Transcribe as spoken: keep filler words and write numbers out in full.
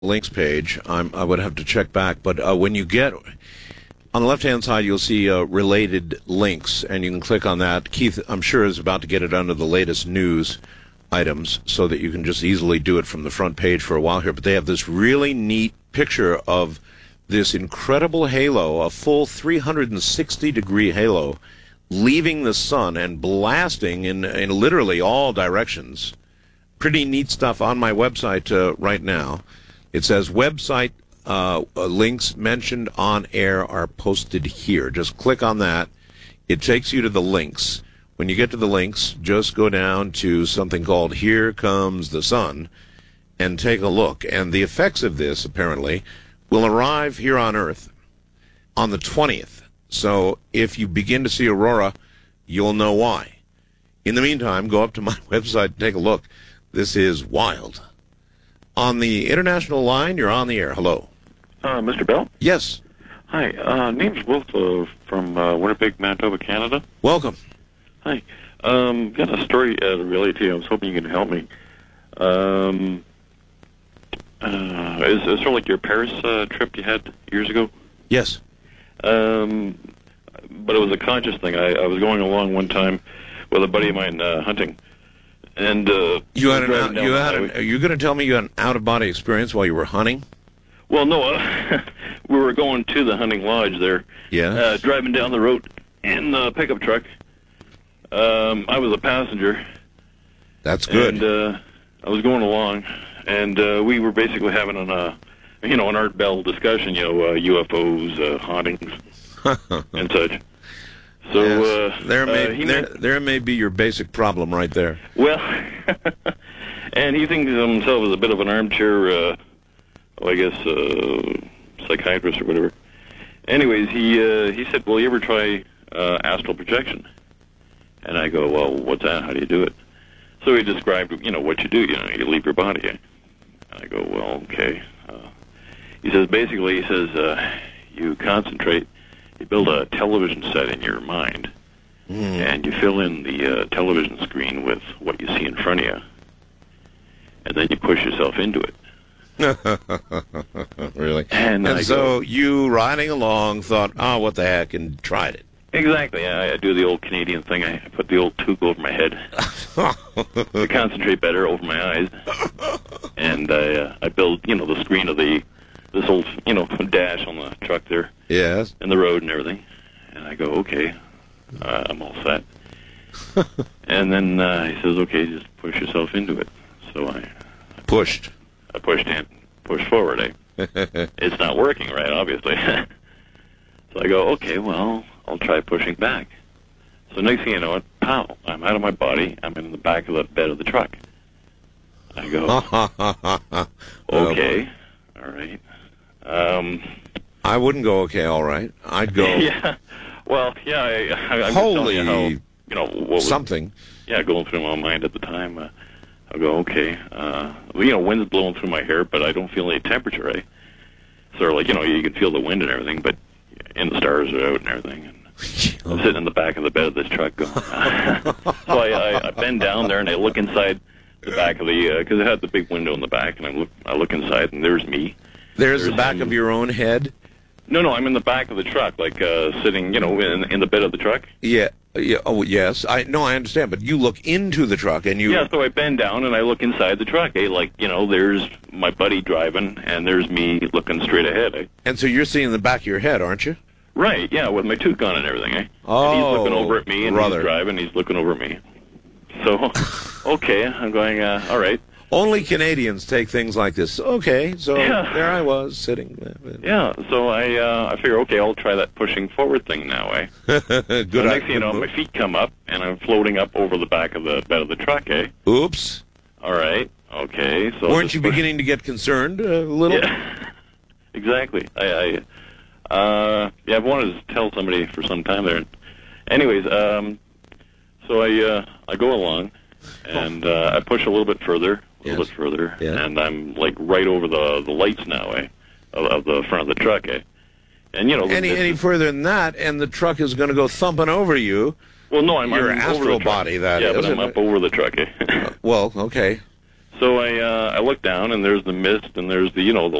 links page. I'm, I would have to check back, but uh, when you get on the left-hand side, you'll see uh, related links, and you can click on that. Keith, I'm sure, is about to get it under the latest news items so that you can just easily do it from the front page for a while here. But they have this really neat picture of this incredible halo, a full three hundred sixty degree halo, leaving the sun and blasting in, in literally all directions. Pretty neat stuff on my website uh, right now. It says website uh, links mentioned on air are posted here. Just click on that. It takes you to the links. When you get to the links, just go down to something called Here Comes the Sun and take a look. And the effects of this, apparently, will arrive here on Earth on the twentieth. So if you begin to see aurora, you'll know why. In the meantime, go up to my website and take a look. This is wild. On the international line, you're on the air. Hello. Uh, Mister Bell? Yes. Hi. Uh, name's Wolf uh, from uh, Winnipeg, Manitoba, Canada. Welcome. Hi. Um, got a story uh, to relate to you. I was hoping you could help me. Um, uh, is, is sort of like your Paris uh, trip you had years ago? Yes. Um, but it was a conscious thing. I, I was going along one time with a buddy of mine uh, hunting. And uh, you had an out, you had an, are you going to tell me you had an out-of-body experience while you were hunting? Well, no. Uh, we were going to the hunting lodge there. Yeah. Uh, driving down the road in the pickup truck. Um, I was a passenger. That's good. And uh, I was going along, and uh, we were basically having an, uh, you know, an Art Bell discussion. You know, uh, U F Os, uh, hauntings, and such. So yes. uh, there may uh, he there, meant, there may be your basic problem right there. Well, and he thinks of himself as a bit of an armchair, uh, well, I guess, uh, psychiatrist or whatever. Anyways, he uh, he said, "Well, you ever try uh, astral projection?" And I go, "Well, what's that? How do you do it?" So he described, you know, what you do. You know, you leave your body. And I go, "Well, okay." Uh, he says, basically, he says, uh, you concentrate. You build a television set in your mind, mm. and you fill in the uh, television screen with what you see in front of you, and then you push yourself into it. Really? And, and so go, you, riding along, thought, oh, what the heck, and tried it. Exactly. I, I do the old Canadian thing. I put the old toque over my head to concentrate better over my eyes, and I, uh, I build, you know, the screen of the this old, you know, dash on the truck there. Yes. And the road and everything. And I go, okay, uh, I'm all set. And then uh, he says, okay, just push yourself into it. So I... I pushed. I pushed in. Pushed forward, eh? It's not working, right, obviously. So I go, okay, well, I'll try pushing back. So next thing you know, it, pow, I'm out of my body. I'm in the back of the bed of the truck. I go, okay, all right. Um, I wouldn't go, okay, all right. I'd go... yeah. Well, yeah, I, I, I'm Holy... just telling you how, you know, what was, something. Yeah, going through my mind at the time. Uh, I go, okay. Uh, you know, wind's blowing through my hair, but I don't feel any temperature, right? Sort of like, you know, you can feel the wind and everything, but and the stars are out and everything. And I'm sitting in the back of the bed of this truck going... so I, I, I bend down there, and I look inside the back of the... Because uh, it had the big window in the back, and I look, I look inside, and there's me. There's, There's the back him. of your own head? No, no, I'm in the back of the truck, like uh, sitting, you know, in, in the bed of the truck. Yeah, yeah. Oh, yes. I no, I understand. But you look into the truck, and you. Yeah, so I bend down and I look inside the truck. Eh? Like, you know, there's my buddy driving, and there's me looking straight ahead. Eh? And so you're seeing the back of your head, aren't you? Right. Yeah, with my toque on and everything. Eh? Oh, and he's looking over at me, and brother. he's driving. He's looking over at me. So, okay, I'm going. Uh, all right. Only Canadians take things like this. Okay, so yeah. there I was sitting. Yeah, so I uh, I figure, okay, I'll try that pushing forward thing now, eh? Good. So next thing you know, my feet come up, and I'm floating up over the back of the bed of the truck, eh? Oops. All right, okay. So weren't you push... beginning to get concerned a little? Yeah, exactly. I, I uh, yeah, I've wanted to tell somebody for some time there. Anyways, um, so I uh, I go along, and uh, I push a little bit further. A little yes. bit further, yeah. and I'm like right over the the lights now, eh, of, of the front of the truck, eh, and you know any any further than that, and the truck is going to go thumping over you. Well, no, I'm your I'm astral over the body. truck. That yeah, is, but I'm up over the truck, eh. uh, well, okay. So I uh, I look down, and there's the mist, and there's the you know the